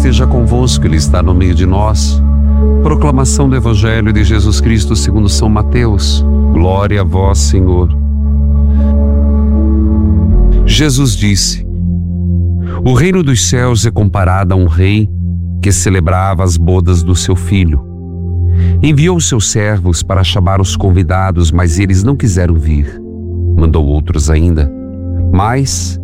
esteja convosco, Ele está no meio de nós. Proclamação do Evangelho de Jesus Cristo segundo São Mateus. Glória a vós, Senhor. Jesus disse: O reino dos céus é comparado a um rei que celebrava as bodas do seu filho. Enviou seus servos para chamar os convidados, mas eles não quiseram vir. Mandou outros ainda, mas